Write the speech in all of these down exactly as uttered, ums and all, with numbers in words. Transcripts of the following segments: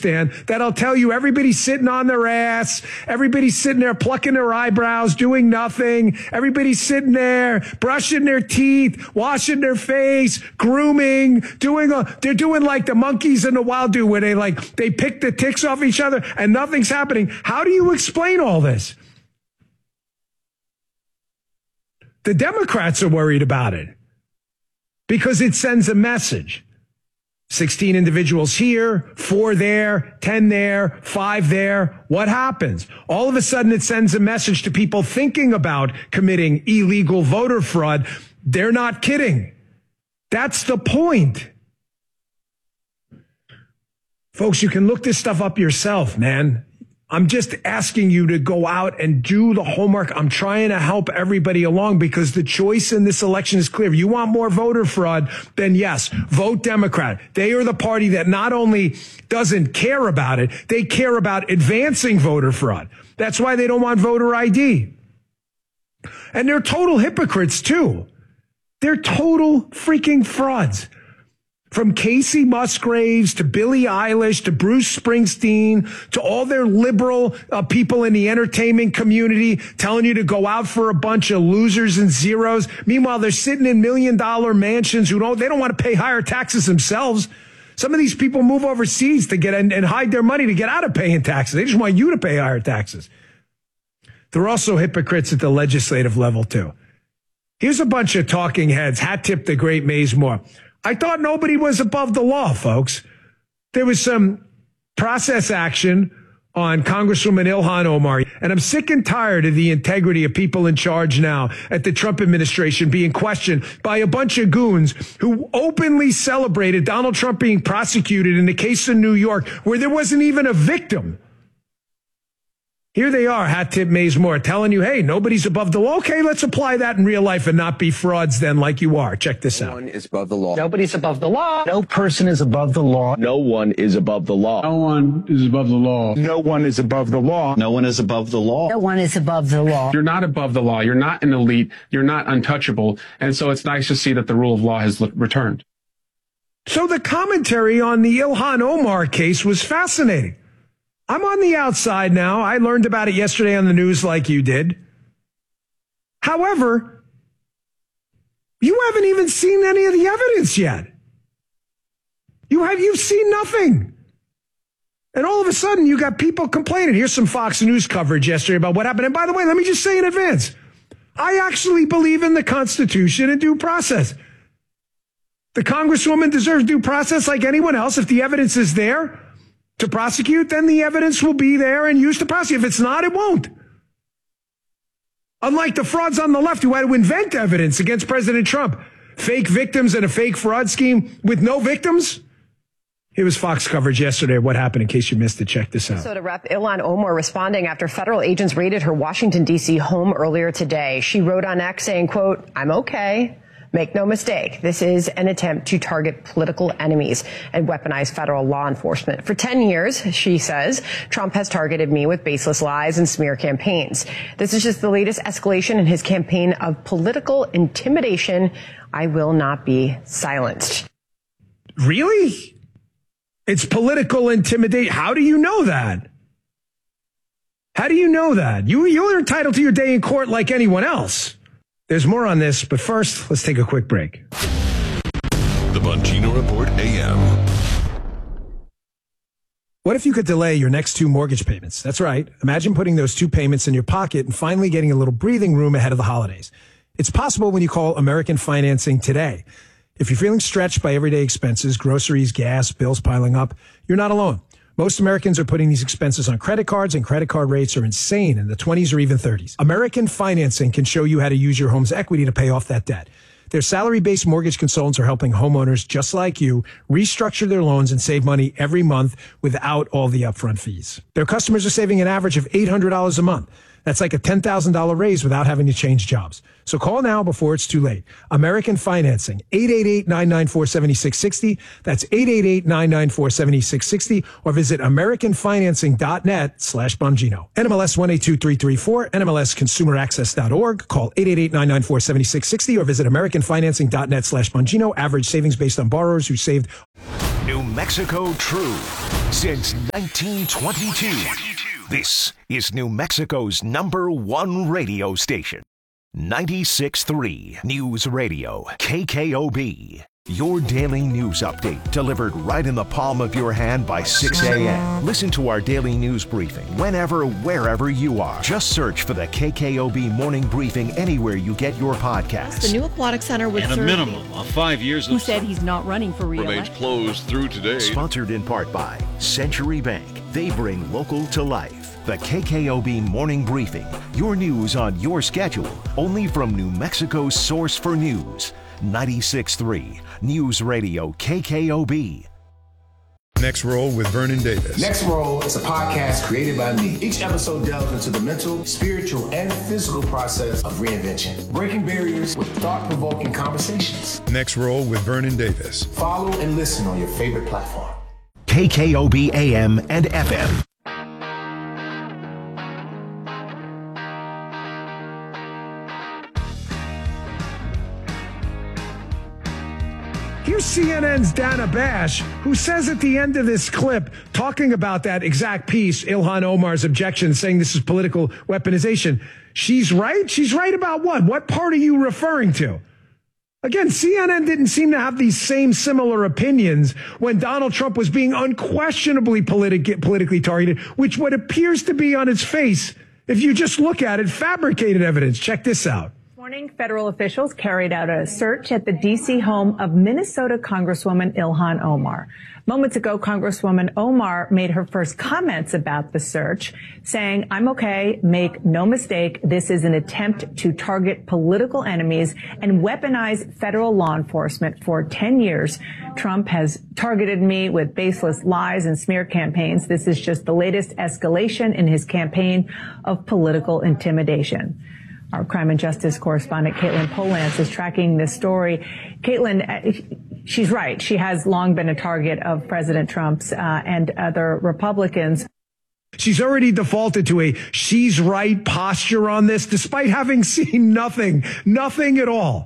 Stan, that'll tell you everybody's sitting on their ass, everybody's sitting there plucking their eyebrows, doing nothing, everybody's sitting there brushing their teeth, washing their face, grooming, doing a, they're doing like the monkeys in the wild do, where they like, they pick the ticks off each other and nothing's happening. How do you explain all this? The Democrats are worried about it because it sends a message. sixteen individuals here, four there, ten there, five there. What happens? All of a sudden, it sends a message to people thinking about committing illegal voter fraud. They're not kidding. That's the point. Folks, you can look this stuff up yourself, man. I'm just asking you to go out and do the homework. I'm trying to help everybody along because the choice in this election is clear. You want more voter fraud, then yes, vote Democrat. They are the party that not only doesn't care about it, they care about advancing voter fraud. That's why they don't want voter I D. And they're total hypocrites, too. They're total freaking frauds. From Casey Musgraves to Billie Eilish to Bruce Springsteen to all their liberal uh, people in the entertainment community telling you to go out for a bunch of losers and zeros. Meanwhile, they're sitting in million dollar mansions who don't, they don't want to pay higher taxes themselves. Some of these people move overseas to get and, and hide their money to get out of paying taxes. They just want you to pay higher taxes. They're also hypocrites at the legislative level, too. Here's a bunch of talking heads. Hat tip the great Maze Moore. I thought nobody was above the law, folks. There was some process action on Congresswoman Ilhan Omar, and I'm sick and tired of the integrity of people in charge now at the Trump administration being questioned by a bunch of goons who openly celebrated Donald Trump being prosecuted in the case in New York where there wasn't even a victim. Here they are, Hat Tip Maze Moore, telling you, hey, nobody's above the law. Okay, let's apply that in real life and not be frauds then like you are. Check this out. No one is above the law. Nobody's above the law. No person is above the law. No one is above the law. No one is above the law. No one is above the law. No one is above the law. No one is above the law. You're not above the law. You're not an elite. You're not untouchable. And so it's nice to see that the rule of law has returned. So the commentary on the Ilhan Omar case was fascinating. I'm on the outside now. I learned about it yesterday on the news like you did. However, you haven't even seen any of the evidence yet. You have, you've seen nothing. And all of a sudden, you got people complaining. Here's some Fox News coverage yesterday about what happened. And by the way, let me just say in advance, I actually believe in the Constitution and due process. The Congresswoman deserves due process like anyone else. If the evidence is there to prosecute, then the evidence will be there and used to prosecute. If it's not, it won't. Unlike the frauds on the left who had to invent evidence against President Trump. Fake victims and a fake fraud scheme with no victims. Here was Fox coverage yesterday of what happened. In case you missed it, check this out. Minnesota Rep Ilhan Omar responding after federal agents raided her Washington, D C home earlier today. She wrote on X saying, quote, "I'm okay. Make no mistake, this is an attempt to target political enemies and weaponize federal law enforcement. For ten years, she says, Trump has targeted me with baseless lies and smear campaigns. This is just the latest escalation in his campaign of political intimidation. I will not be silenced." Really? It's political intimidation. How do you know that? How do you know that? You, you're entitled to your day in court like anyone else. There's more on this, but first, let's take a quick break. The Bongino Report A M. What if you could delay your next two mortgage payments? That's right. Imagine putting those two payments in your pocket and finally getting a little breathing room ahead of the holidays. It's possible when you call American Financing today. If you're feeling stretched by everyday expenses, groceries, gas, bills piling up, you're not alone. Most Americans are putting these expenses on credit cards, and credit card rates are insane in the twenties or even thirties. American Financing can show you how to use your home's equity to pay off that debt. Their salary-based mortgage consultants are helping homeowners just like you restructure their loans and save money every month without all the upfront fees. Their customers are saving an average of eight hundred dollars a month. That's like a ten thousand dollars raise without having to change jobs. So call now before it's too late. American Financing, eight eight eight, nine nine four, seven six six zero. That's eight eight eight, nine nine four, seven six six zero, or visit americanfinancing.net slash Bongino. N M L S one eight two three three four, N M L S consumer access dot org. Call eight eight eight, nine nine four, seven six six zero or visit americanfinancing.net slash Bongino. Average savings based on borrowers who saved. New Mexico True since nineteen twenty-two. This is New Mexico's number one radio station. ninety-six point three News Radio, K K O B. Your daily news update delivered right in the palm of your hand by six a.m. Listen to our daily news briefing whenever, wherever you are. Just search for the K K O B Morning Briefing anywhere you get your podcasts. The new aquatic center would and serve a minimum of five years who of said he's not running for re-election. Remains closed through today. Sponsored in part by Century Bank. They bring local to life. The K K O B Morning Briefing. Your news on your schedule. Only from New Mexico's source for news. ninety-six point three News Radio K K O B. Next Roll with Vernon Davis. Next Roll is a podcast created by me. Each episode delves into the mental, spiritual, and physical process of reinvention, breaking barriers with thought-provoking conversations. Next Roll with Vernon Davis. Follow and listen on your favorite platform. K K O B A M and F M. Here's C N N's Dana Bash, who says at the end of this clip, talking about that exact piece, Ilhan Omar's objection, saying this is political weaponization. She's right? She's right about what? What part are you referring to? Again, C N N didn't seem to have these same similar opinions when Donald Trump was being unquestionably politi- politically targeted, which what appears to be on its face, if you just look at it, fabricated evidence. Check this out. Morning, federal officials carried out a search at the D C home of Minnesota Congresswoman Ilhan Omar. Moments ago, Congresswoman Omar made her first comments about the search, saying, "I'm okay, make no mistake, this is an attempt to target political enemies and weaponize federal law enforcement. For ten years, Trump has targeted me with baseless lies and smear campaigns. This is just the latest escalation in his campaign of political intimidation." Our crime and justice correspondent, Caitlin Polance, is tracking this story. Caitlin, she's right. She has long been a target of President Trump's uh, and other Republicans. She's already defaulted to a she's right posture on this, despite having seen nothing, nothing at all.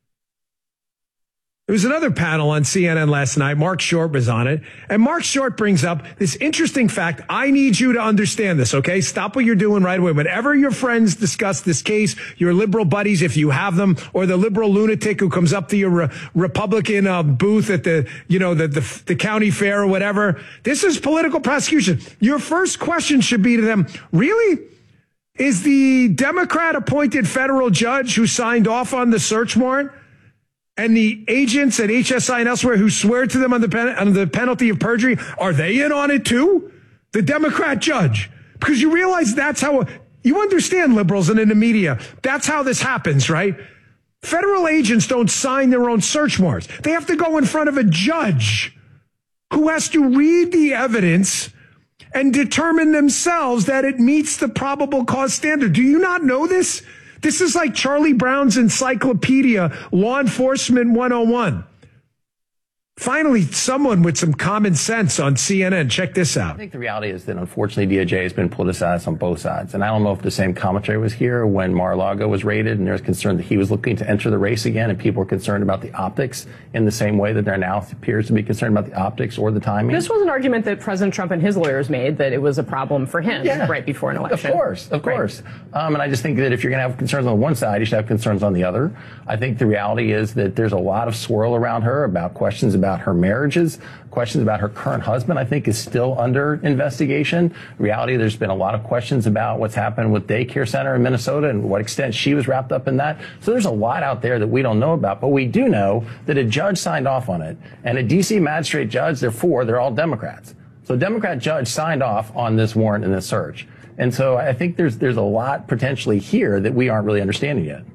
There was another panel on C N N last night. Mark Short was on it. And Mark Short brings up this interesting fact. I need you to understand this, okay? Stop what you're doing right away. Whenever your friends discuss this case, your liberal buddies, if you have them, or the liberal lunatic who comes up to your re- Republican uh, booth at the, you know, the, the, the county fair or whatever, this is political prosecution. Your first question should be to them, really? Is the Democrat appointed federal judge who signed off on the search warrant and the agents at H S I and elsewhere who swear to them on the, pen, on the penalty of perjury, are they in on it too? The Democrat judge. Because you realize that's how, you understand, liberals and in the media, that's how this happens, right? Federal agents don't sign their own search warrants. They have to go in front of a judge who has to read the evidence and determine themselves that it meets the probable cause standard. Do you not know this? This is like Charlie Brown's encyclopedia, Law Enforcement one oh one. Finally, someone with some common sense on C N N. Check this out. I think the reality is that, unfortunately, D O J has been politicized on both sides. And I don't know if the same commentary was here when Mar-a-Lago was raided and there was concern that he was looking to enter the race again, and people were concerned about the optics in the same way that there now appears to be concerned about the optics or the timing. This was an argument that President Trump and his lawyers made, that it was a problem for him yeah. right before an election. Of course, of course. Right. Um, and I just think that if you're going to have concerns on one side, you should have concerns on the other. I think the reality is that there's a lot of swirl around her about questions about her marriages. Questions about her current husband, I think, is still under investigation. Reality, there's been a lot of questions about what's happened with daycare center in Minnesota and what extent she was wrapped up in that. So there's a lot out there that we don't know about, but we do know that a judge signed off on it, and a D C magistrate judge, they're four, they're all Democrats. So a Democrat judge signed off on this warrant and this search. And so I think there's there's a lot potentially here that we aren't really understanding yet.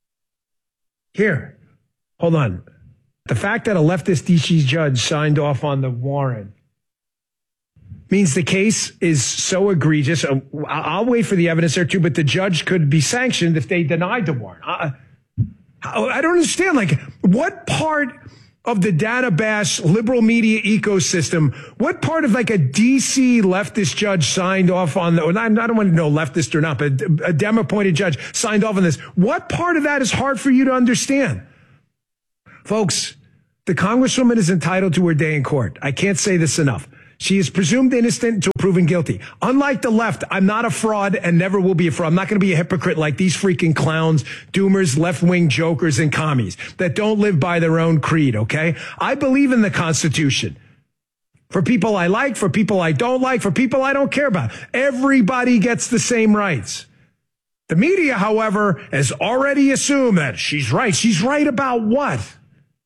Here, hold on. The fact that a leftist D C judge signed off on the warrant means the case is so egregious. I'll wait for the evidence there too, but the judge could be sanctioned if they denied the warrant. I, I don't understand. Like, what part of the data bash liberal media ecosystem, what part of like a D C leftist judge signed off on the, I don't want to know leftist or not, but a Dem appointed judge signed off on this. What part of that is hard for you to understand? Folks, the Congresswoman is entitled to her day in court. I can't say this enough. She is presumed innocent until proven guilty. Unlike the left, I'm not a fraud and never will be a fraud. I'm not going to be a hypocrite like these freaking clowns, doomers, left-wing jokers, and commies that don't live by their own creed, okay? I believe in the Constitution. For people I like, for people I don't like, for people I don't care about. Everybody gets the same rights. The media, however, has already assumed that she's right. She's right about what?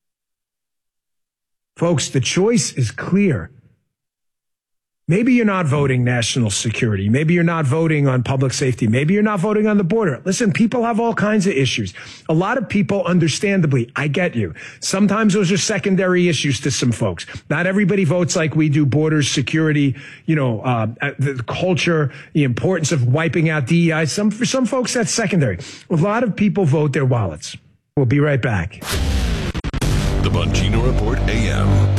Folks, the choice is clear. Maybe you're not voting national security. Maybe you're not voting on public safety. Maybe you're not voting on the border. Listen, people have all kinds of issues. A lot of people, understandably, I get you. Sometimes those are secondary issues to some folks. Not everybody votes like we do: borders, security, you know, uh, the culture, the importance of wiping out D E I. Some, for some folks, that's secondary. A lot of people vote their wallets. We'll be right back. The Bongino Report A M.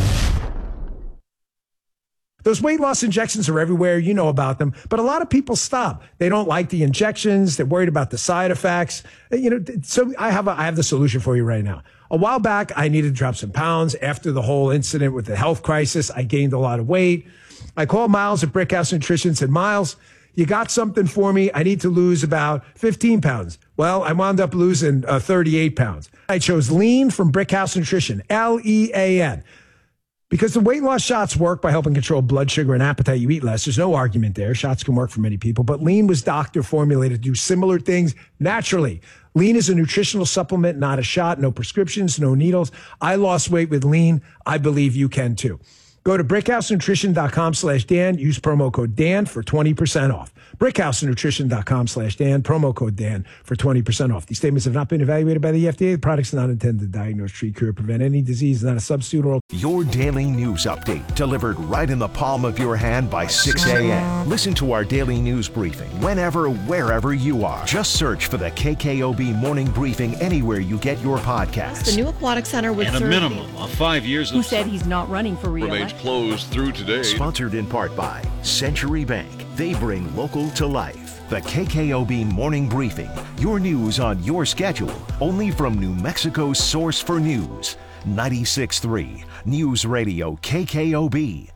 Those weight loss injections are everywhere. You know about them. But a lot of people stop. They don't like the injections. They're worried about the side effects. You know, so I have a, I have the solution for you right now. A while back, I needed to drop some pounds. After the whole incident with the health crisis, I gained a lot of weight. I called Miles at Brickhouse Nutrition and said, Miles, you got something for me? I need to lose about fifteen pounds. Well, I wound up losing uh, thirty-eight pounds. I chose Lean from Brickhouse Nutrition, L E A N. Because the weight loss shots work by helping control blood sugar and appetite. You eat less. There's no argument there. Shots can work for many people. But Lean was doctor formulated to do similar things naturally. Lean is a nutritional supplement, not a shot. No prescriptions, no needles. I lost weight with Lean. I believe you can too. Go to brickhousenutrition.com slash Dan. Use promo code Dan for twenty percent off. brickhousenutrition.com slash Dan. Promo code Dan for twenty percent off. These statements have not been evaluated by the F D A. The products are not intended to diagnose, treat, cure, prevent any disease. Not a substitute or... Your daily news update delivered right in the palm of your hand by six a.m. Listen to our daily news briefing whenever, wherever you are. Just search for the K K O B Morning Briefing anywhere you get your podcasts. The new aquatic center with and a minimum of five years who of said he's not running for re-election. Closed through today. Sponsored in part by Century Bank. They bring local to life. The K K O B Morning Briefing. Your news on your schedule. Only from New Mexico's source for news. ninety-six point three News Radio K K O B.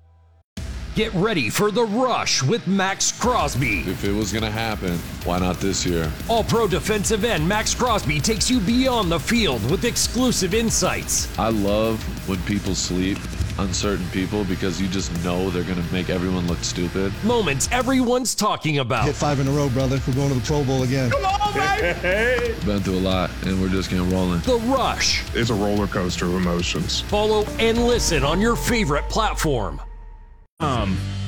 Get ready for The Rush with Max Crosby. If it was going to happen, why not this year? All-pro defensive end Max Crosby takes you beyond the field with exclusive insights. I love when people sleep, uncertain people, because you just know they're going to make everyone look stupid. Moments everyone's talking about. Hit five in a row, brother. We're going to the Pro Bowl again. Come on, baby! Been through a lot, and we're just getting rolling. The Rush. It's a roller coaster of emotions. Follow and listen on your favorite platform. Um...